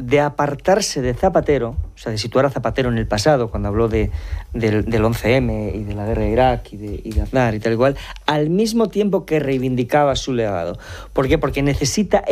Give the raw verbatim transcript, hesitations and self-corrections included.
de apartarse de Zapatero, o sea, de situar a Zapatero en el pasado, cuando habló de, del, del once eme y de la guerra de Irak y de, y de Aznar y tal y cual, al mismo tiempo que reivindicaba su legado. ¿Por qué? Porque necesita